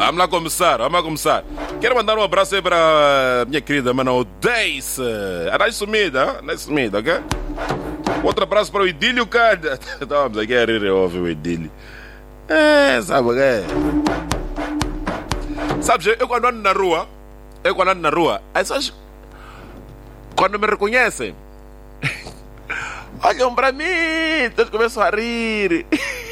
Vamos lá começar. Quero mandar um abraço aí para minha querida mano Dace. Anda sumida, ok? Outro abraço para o Idílio, cara. Estamos aqui a rir, óbvio, o Idílio. Sabe o que é? Sabe, eu quando ando na rua, as pessoas, quando me reconhecem, olham para mim, todos começam a rir.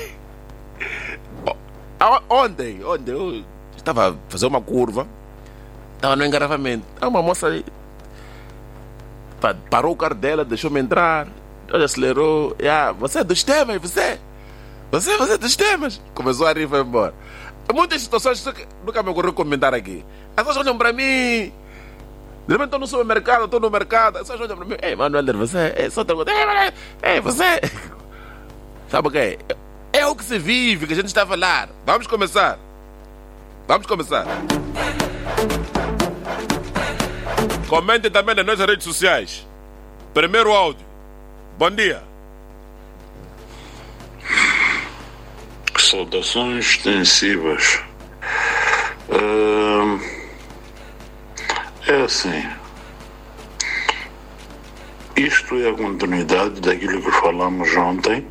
Ontem eu estava a fazer uma curva, estava no engarrafamento. Uma moça ali parou o carro dela, deixou-me entrar, ela acelerou. Você é dos temas, você é dos temas. Começou a rir e foi embora. Muitas situações que nunca me ocorreu comentar aqui. As pessoas olham para mim. De repente estou no supermercado, estou no mercado. As pessoas olham para mim. Ei, Manuel, você é só pergunta. Ei, você. Sabe o que é? É o que se vive, que a gente está a falar. Vamos começar. Comente também nas nossas redes sociais. Primeiro áudio. Bom dia. Saudações extensivas. É assim. Isto é a continuidade daquilo que falamos ontem,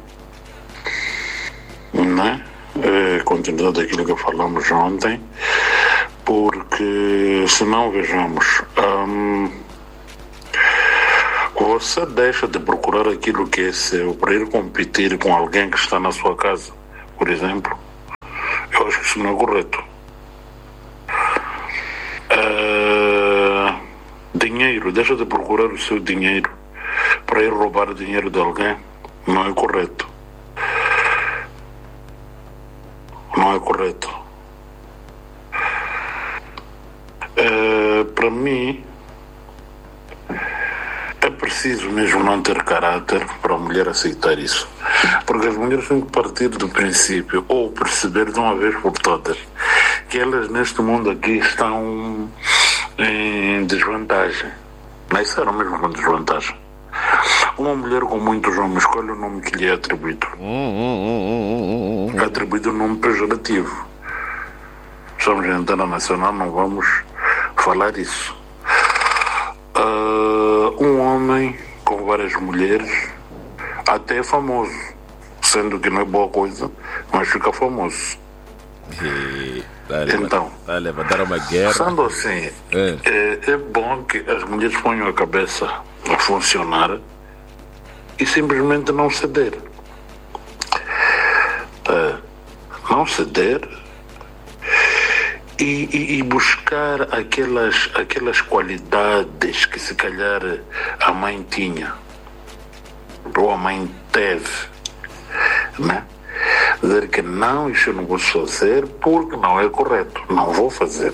né? É a continuidade daquilo que falamos ontem, porque se não vejamos, você deixa de procurar aquilo que é seu para ir competir com alguém que está na sua casa, por exemplo. Eu acho que isso não é correto. Dinheiro, deixa de procurar o seu dinheiro para ir roubar o dinheiro de alguém. Não é correto. Para mim, é preciso mesmo não ter caráter para a mulher aceitar isso. Porque as mulheres têm que partir do princípio, ou perceber de uma vez por todas, que elas neste mundo aqui estão em desvantagem. Isso era mesmo uma desvantagem. Uma mulher com muitos homens, escolhe o nome que lhe é atribuído. É atribuído um nome pejorativo. Somos em antena nacional, não vamos falar isso. Um homem com várias mulheres até é famoso, sendo que não é boa coisa, mas fica famoso. Então, vai levantar uma guerra. Sendo assim, é bom que as mulheres ponham a cabeça a funcionar e simplesmente não ceder. Não ceder e buscar aquelas qualidades que se calhar a mãe tinha ou a mãe teve, né? Dizer que não, isso eu não vou fazer porque não é correto, não vou fazer.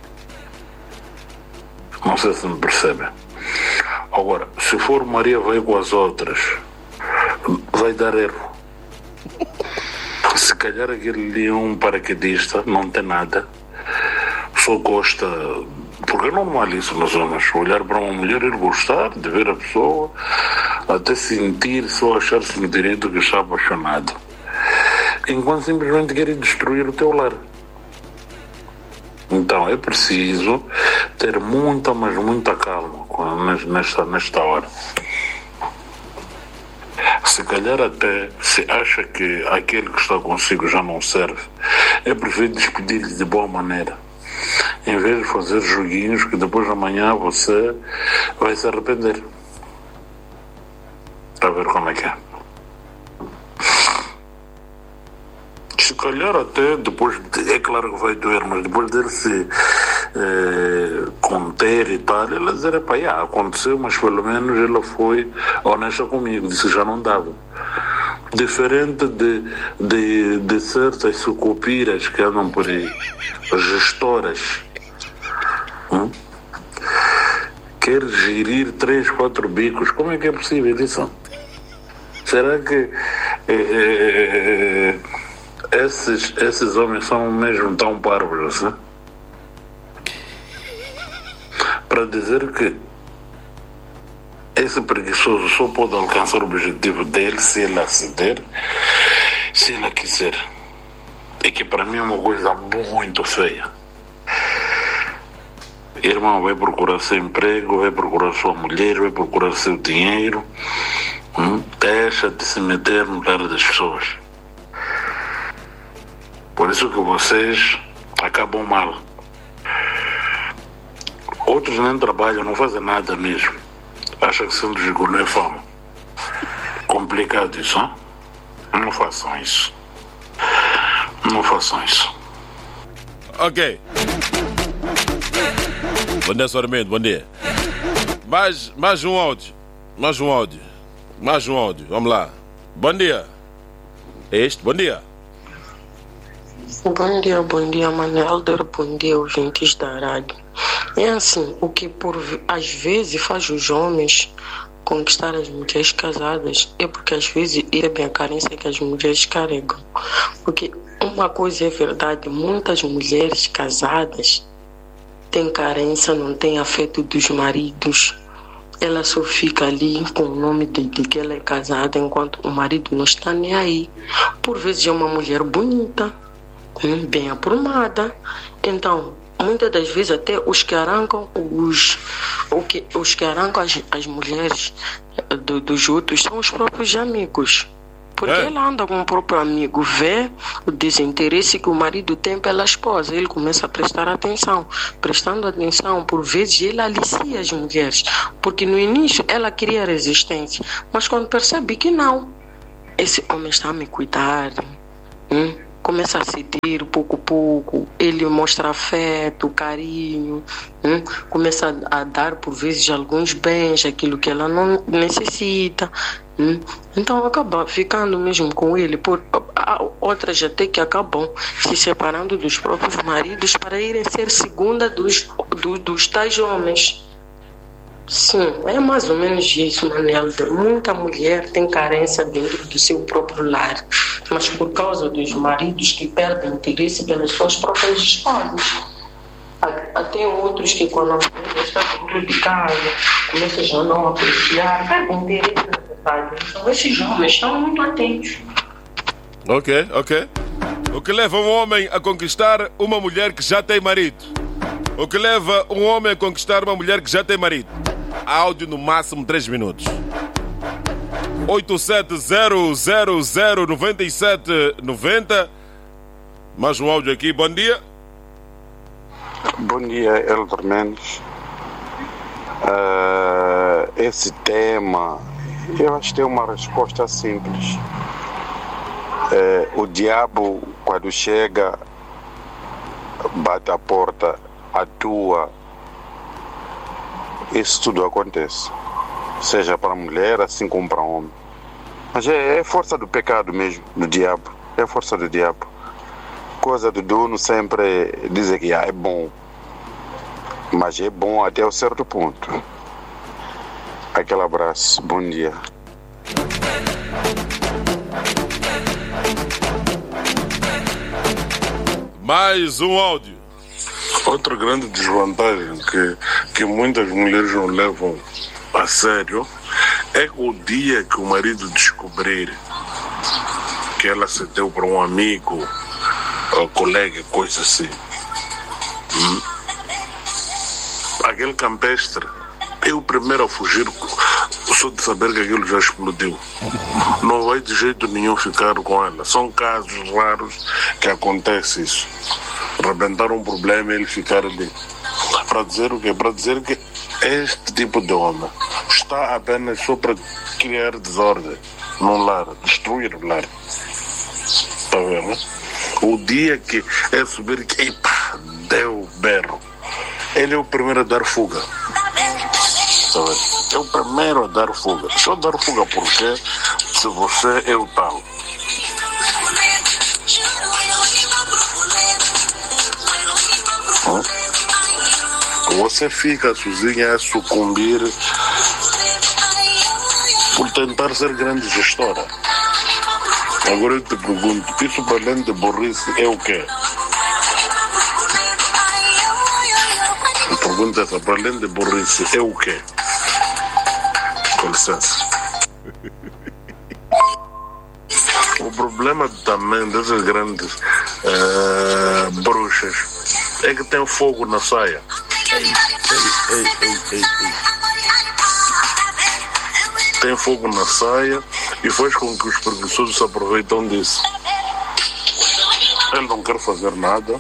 Não sei se me percebe. Agora, se for Maria vai com as outras, vai dar erro. Se calhar aquele ali é um paraquedista, não tem nada, só gosta, porque é normal isso nos homens, olhar para uma mulher e gostar de ver a pessoa, até sentir, só achar-se no direito que está apaixonado, enquanto simplesmente querem destruir o teu lar. Então é preciso ter muita, mas muita calma nesta hora. Se calhar até se acha que aquele que está consigo já não serve, é preciso despedir-lhe de boa maneira, em vez de fazer joguinhos que depois de amanhã você vai se arrepender. Está a ver como é que é? Se calhar até depois, é claro que vai doer, mas depois dele se conter e tal, ela dizer, aconteceu, mas pelo menos ela foi honesta comigo, disse que já não dava. Diferente de certas sucupiras que andam por aí, gestoras, quer gerir 3, 4 bicos, como é que é possível isso? Será que esses homens são mesmo tão parvos, né? Para dizer que esse preguiçoso só pode alcançar o objetivo dele se ele aceder, se ele quiser. é que para mim é uma coisa muito feia. Irmão vai procurar seu emprego, vai procurar sua mulher, vai procurar seu dinheiro. Deixa de se meter no lugar das pessoas. Por isso que vocês acabam mal. Outros nem trabalham, não fazem nada mesmo. Acham que sendo gigolo não é fama. Complicado isso, hein? Não façam isso. Não façam isso. Ok. Bom dia, Sr. Armindo, bom dia. Mais um áudio. Vamos lá. Bom dia. É este? Bom dia. Bom dia, Manelder. Bom dia, ouvintes da rádio. É assim, o que às vezes faz os homens conquistar as mulheres casadas é porque às vezes é bem a carência que as mulheres carregam. Porque uma coisa é verdade, muitas mulheres casadas têm carência, não têm afeto dos maridos. Ela só fica ali com o nome de que ela é casada, enquanto o marido não está nem aí. Por vezes é uma mulher bonita, bem aprumada. Então, muitas das vezes até os que arrancam as mulheres dos outros são os próprios amigos. Porque ela anda com o próprio amigo, vê o desinteresse que o marido tem pela esposa, ele começa a prestar atenção. Prestando atenção, por vezes, ele alicia as mulheres. Porque no início ela queria resistência, mas quando percebe que não, esse homem está a me cuidar, começa a ceder pouco a pouco, ele mostra afeto, carinho, começa a dar por vezes alguns bens, aquilo que ela não necessita. Então acaba ficando mesmo com ele. Outras até que acabam se separando dos próprios maridos para irem ser segunda dos tais homens. Sim, é mais ou menos isso, Manel. Muita mulher tem carência dentro do seu próprio lar, mas por causa dos maridos que perdem interesse pelas suas próprias esposas. Até outros que quando a mulher está dentro de casa, começam já a não apreciar, perdem interesse na verdade. Então esses homens estão muito atentos. Ok. O que leva um homem a conquistar uma mulher que já tem marido? O que leva um homem a conquistar uma mulher que já tem marido? Áudio no máximo 3 minutos. 87009790. Mais um áudio aqui. Bom dia. Bom dia, Elder Mendes. Esse tema, eu acho que tem uma resposta simples. O diabo, quando chega, bate a porta, atua. Isso tudo acontece, seja para a mulher, assim como para o homem. Mas é força do pecado mesmo, do diabo. É força do diabo. Coisa do dono sempre dizer que é bom, mas é bom até um certo ponto. Aquele abraço, bom dia. Mais um áudio. Outra grande desvantagem que muitas mulheres não levam a sério é o dia que o marido descobrir que ela se deu para um amigo, colega, coisa assim. Aquele campestre é o primeiro a fugir só de saber que aquilo já explodiu. Não vai de jeito nenhum ficar com ela. São casos raros que acontece isso. Rebentar um problema e ele ficar ali. Para dizer o quê? Para dizer que este tipo de homem está apenas só para criar desordem no lar, destruir o lar. Está vendo? O dia que é subir que epa, deu berro, ele é o primeiro a dar fuga. Está vendo? É o primeiro a dar fuga. Só dar fuga porque se você é o tal. Você fica sozinha a sucumbir por tentar ser grande gestora. Agora eu te pergunto, isso para além de burrice é o quê? A pergunta é essa, para além de burrice é o quê? Com licença. O problema também dessas grandes bruxas é que tem fogo na saia. Tem fogo na saia e faz com que os preguiçosos se aproveitam disso. Ele não quer fazer nada,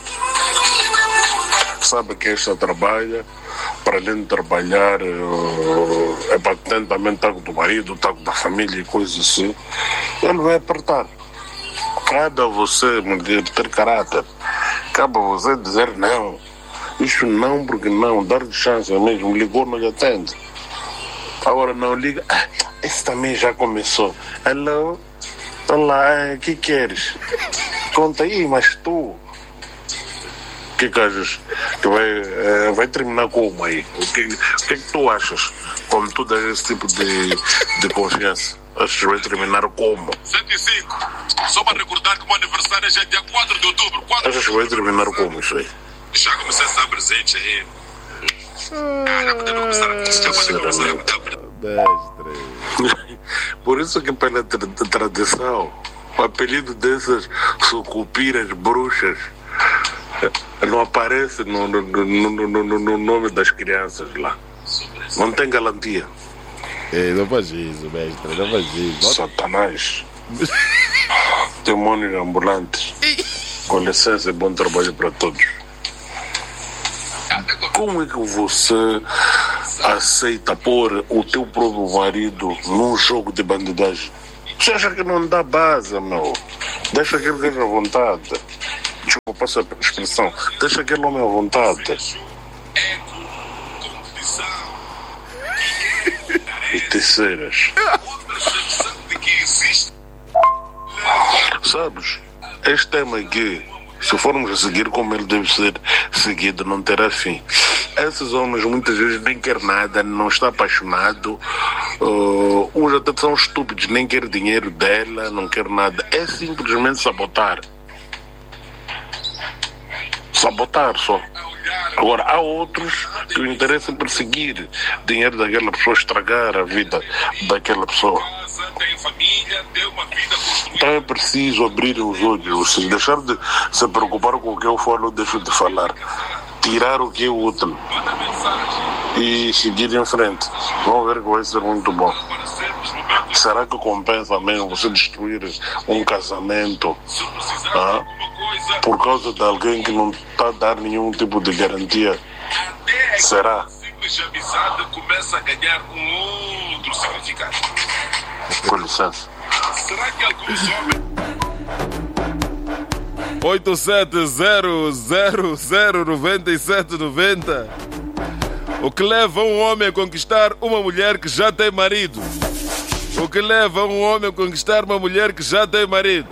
sabe que esta trabalha, para além de trabalhar, é para também estar com o marido, estar com a família e coisas assim. Ele vai apertar. Cabe a você, mulher, ter caráter. Cabe a você dizer não. Isso não, porque não, dar chance mesmo. Ligou, não lhe atende. Agora não liga. Esse também já começou. Hello? Olá, o que queres? Conta aí, mas tu. O que achas? Que vai terminar como aí? O que tu achas? Como tu dás esse tipo de confiança? Achas que vai terminar como? 105. Só para recordar que o meu aniversário é dia 4 de outubro. Achas que vai terminar como isso aí? Já comecei a dar presente aí. Já podemos começar a dar presente. Por isso que pela tradição, o apelido dessas sucupiras bruxas não aparece no nome das crianças lá. Não tem garantia. Não faz isso, mestre, não faz isso. Satanás. Demônios ambulantes. Com licença, bom trabalho para todos. Como é que você aceita pôr o teu próprio marido num jogo de bandidagem? Você acha que não dá base, meu? Deixa que ele esteja à vontade. Desculpa, passa a expressão. Deixa aquele homem à vontade. E terceiras. Sabes, este tema aqui, se formos a seguir como ele deve ser seguido, não terá fim. Esses homens muitas vezes nem querem nada, não está apaixonado, uns até são estúpidos, nem quer dinheiro dela, não quer nada. É simplesmente sabotar. Sabotar só. Agora, há outros que o interesse é perseguir dinheiro daquela pessoa, estragar a vida daquela pessoa. Então é preciso abrir os olhos, se deixar de se preocupar com o que eu falo, deixo de falar. Tirar o que é útil e seguir em frente. Vamos ver que vai ser muito bom. Será que compensa mesmo você destruir um casamento por causa de alguém que não está a dar nenhum tipo de garantia? Será? Começa a ganhar um outro significado. Com licença. Será que alguns homens 87009790. O que leva um homem a conquistar uma mulher que já tem marido? O que leva um homem a conquistar uma mulher que já tem marido?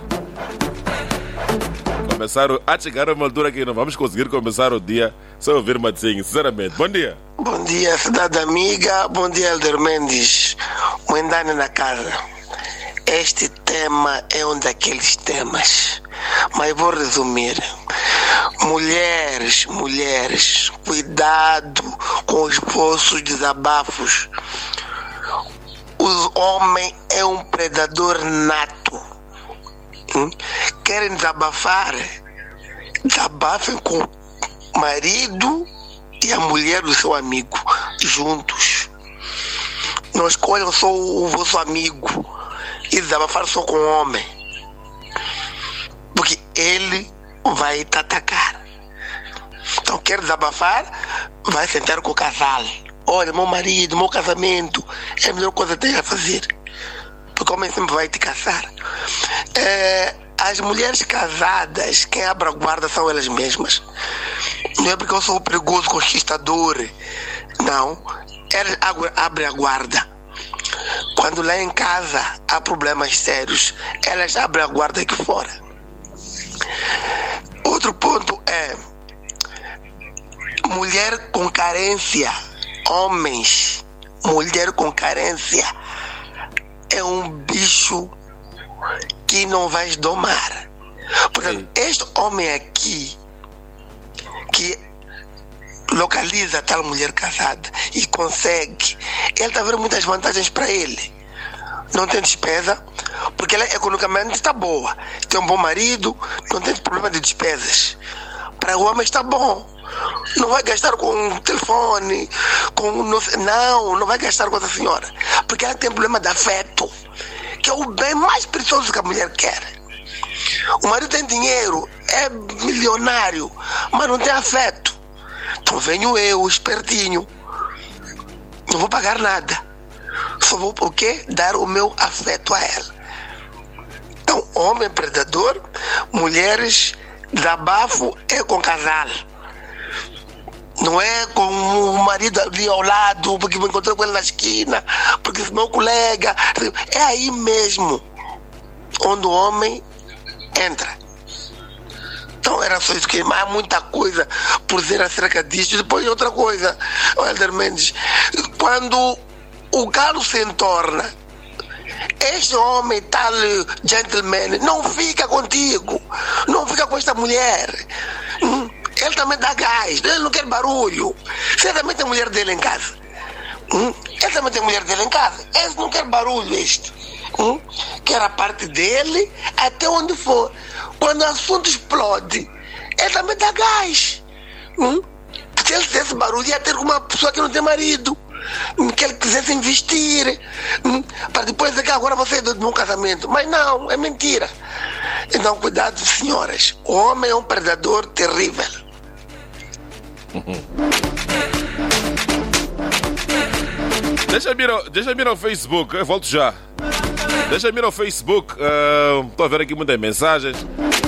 Começaram a chegar a uma altura que não vamos conseguir começar o dia sem ouvir Matzinho, sinceramente. Bom dia. Bom dia, cidade amiga. Bom dia, Helder Mendes. O Endane na casa. Este tema é um daqueles temas, mas vou resumir. Mulheres, cuidado com os vossos desabafos. O homem é um predador nato. Querem desabafar? Desabafem com o marido e a mulher do seu amigo, juntos. Não escolham só o vosso amigo e desabafar só com o homem, porque ele vai te atacar. Então, quer desabafar? Vai sentar com o casal. Olha, meu marido, meu casamento é a melhor coisa que tem a fazer, porque o homem sempre vai te caçar. As mulheres casadas, quem abre a guarda são elas mesmas. Não é porque eu sou o perigoso conquistador, não. Elas abrem a guarda. Quando lá em casa há problemas sérios, elas abrem a guarda aqui fora. Outro ponto é mulher com carência. Homens, mulher com carência é um bicho que não vais domar. Portanto, este homem aqui que localiza tal mulher casada e consegue, ele está vendo muitas vantagens para ele. não tem despesa, porque ela economicamente está boa, tem um bom marido, não tem problema de despesas. Para o homem está bom, não vai gastar com telefone, não vai gastar com essa senhora, porque ela tem problema de afeto, que é o bem mais precioso que a mulher quer. O marido tem dinheiro, é milionário, mas não tem afeto. Então venho eu, espertinho, não vou pagar nada, só vou o quê? Dar o meu afeto a ela. Então, homem predador, mulheres, desabafo é com casal. Não é com o marido ali ao lado, porque me encontrei com ele na esquina, porque esse meu colega. É aí mesmo onde o homem entra. Então era só isso que há muita coisa por dizer acerca disso. Depois outra coisa, Helder Mendes, quando o galo se entorna, este homem tal gentleman não fica contigo, não fica com esta mulher. Ele também dá gás, ele não quer barulho. Você também tem mulher dele em casa. Ele também tem mulher dele em casa. Esse não quer barulho, este. Quer a parte dele até onde for. Quando o assunto explode, ele também dá gás. Se ele fizesse barulho, ia ter uma pessoa que não tem marido, que ele quisesse investir, para depois dizer que agora você é do meu casamento. Mas não, é mentira. Então, cuidado, senhoras. O homem é um predador terrível. Deixa-me ir ao Facebook, eu volto já. Deixa-me ir ao Facebook, estou a ver aqui muitas mensagens.